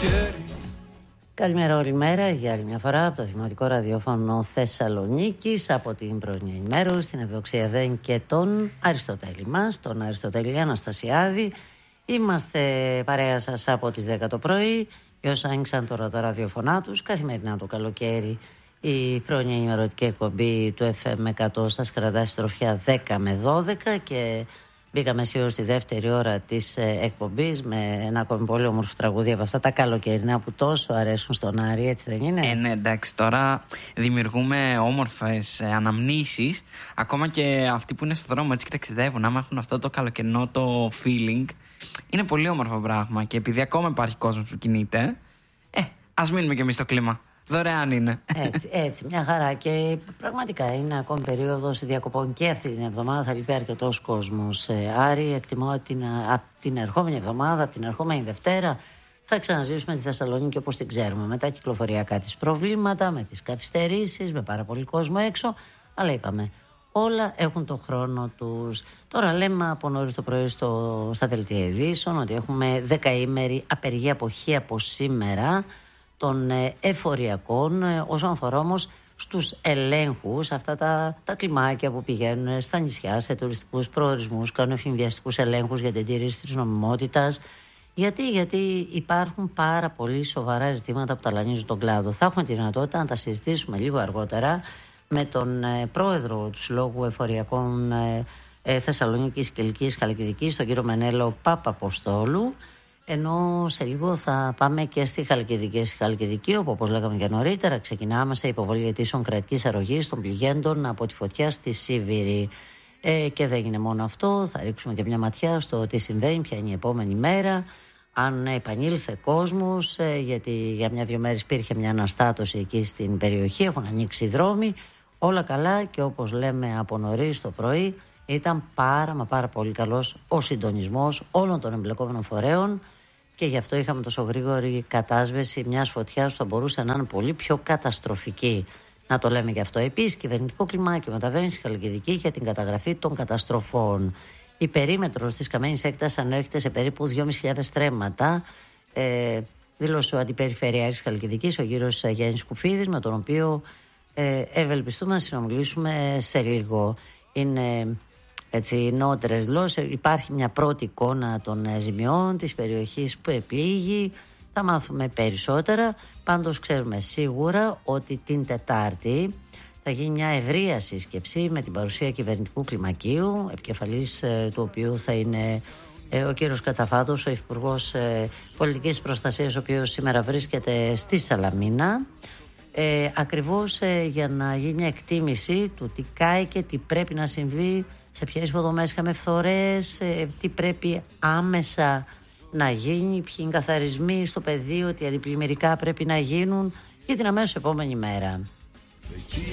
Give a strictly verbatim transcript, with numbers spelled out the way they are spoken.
καλοκαίρι. Καλημέρα όλη μέρα για άλλη μια φορά από το Δημοτικό Ραδιόφωνο Θεσσαλονίκης, από την πρωινή ενημέρωση, στην Ευδοξία Δέν και τον Αριστοτέλη μας, τον Αριστοτέλη Αναστασιάδη. Είμαστε παρέα σας από τις δέκα το πρωί και όσοι άνοιξαν τώρα τα ραδιοφωνά τους, καθημερινά το καλοκαίρι η πρωινή ενημερωτική εκπομπή του εφ εμ εκατό σας κρατάει στροφιά δέκα με δώδεκα και μπήκαμε σίγουρα στη δεύτερη ώρα της ε, εκπομπής με ένα ακόμη πολύ όμορφο τραγούδι από αυτά τα καλοκαιρινά που τόσο αρέσουν στον Άρη, έτσι δεν είναι? Ε, ναι, εντάξει, τώρα δημιουργούμε όμορφες ε, αναμνήσεις. Ακόμα και αυτοί που είναι στο δρόμο έτσι και ταξιδεύουν, άμα έχουν αυτό το καλοκαιρινό το feeling, είναι πολύ όμορφο πράγμα. Και επειδή ακόμα υπάρχει κόσμος που κινείται, ε, ας μείνουμε κι εμείς στο κλίμα. Δωρεάν είναι. Έτσι, έτσι, μια χαρά. Και πραγματικά είναι ακόμη περίοδος διακοπών και αυτή την εβδομάδα. Θα λείπει αρκετός κόσμος. Ε, Άρη, εκτιμώ ότι την, από την ερχόμενη εβδομάδα, από την ερχόμενη Δευτέρα, θα ξαναζήσουμε τη Θεσσαλονίκη όπως την ξέρουμε. Με τα κυκλοφοριακά της προβλήματα, με τις καθυστερήσεις, με πάρα πολύ κόσμο έξω. Αλλά είπαμε, όλα έχουν το χρόνο τους. Τώρα λέμε από νωρίς το πρωί στο, στα δελτία ειδήσεων ότι έχουμε δεκαήμερη απεργία αποχή από σήμερα των εφοριακών, όσον αφορά όμως στους ελέγχους, αυτά τα, τα κλιμάκια που πηγαίνουν στα νησιά, σε τουριστικούς προορισμούς, κάνουν εφημβιαστικούς ελέγχους για την τήρηση της νομιμότητας. Γιατί, γιατί υπάρχουν πάρα πολύ σοβαρά ζητήματα που ταλανίζουν τον κλάδο. Θα έχουμε τη δυνατότητα να τα συζητήσουμε λίγο αργότερα με τον ε, πρόεδρο του Συλλόγου Εφοριακών ε, ε, Θεσσαλονίκης και Κιλκής Χαλκιδικής, τον κύριο Μενέλο Παπαποστόλου. Ενώ σε λίγο θα πάμε και στη Χαλκιδική. Στη Χαλκιδική, όπου όπως λέγαμε και νωρίτερα, ξεκινάμε σε υποβολή αιτήσεων κρατικής αρρωγής των πληγέντων από τη φωτιά στη Σίβηρη. Ε, και δεν είναι μόνο αυτό, θα ρίξουμε και μια ματιά στο τι συμβαίνει, ποια είναι η επόμενη μέρα. Αν επανήλθε κόσμος, ε, γιατί για μια-δυο μέρες υπήρχε μια αναστάτωση εκεί στην περιοχή, έχουν ανοίξει οι δρόμοι. Όλα καλά και όπως λέμε από νωρίς το πρωί, ήταν πάρα μα πάρα πολύ καλός ο συντονισμός όλων των εμπλεκόμενων φορέων και γι' αυτό είχαμε τόσο γρήγορη κατάσβεση μιας φωτιάς που θα μπορούσε να είναι πολύ πιο καταστροφική. Να το λέμε γι' αυτό. Επίσης, κυβερνητικό κλιμάκιο μεταβαίνει στη Χαλκιδική για την καταγραφή των καταστροφών. Η περίμετρος της καμένης έκτασης ανέρχεται σε περίπου δυόμισι χιλιάδες στρέμματα. Ε, δήλωσε ο Αντιπεριφερειάρχης Χαλκιδικής, ο κύριος Γιάννης Κουφίδης, με τον οποίο ε, ευελπιστούμε να συνομιλήσουμε σε λίγο. Είναι έτσι νεότερες δηλώσεις. Υπάρχει μια πρώτη εικόνα των ζημιών της περιοχής που επλήγει. Θα μάθουμε περισσότερα. Πάντως ξέρουμε σίγουρα ότι την Τετάρτη θα γίνει μια ευρεία σύσκεψη με την παρουσία κυβερνητικού κλιμακίου, επικεφαλής ε, του οποίου θα είναι ε, ο κύριος Κατσαφάτος, ο Υφυπουργός ε, Πολιτικής Προστασίας, ο οποίος σήμερα βρίσκεται στη Σαλαμίνα. Ε, ακριβώς ε, για να γίνει μια εκτίμηση του τι κάει και τι πρέπει να συμβεί, σε ποιες υποδομές είχαμε φθορές, ε, τι πρέπει άμεσα να γίνει, ποιοι είναι καθαρισμοί στο πεδίο, τι αντιπλημμυρικά πρέπει να γίνουν για την αμέσως επόμενη μέρα. Εκεί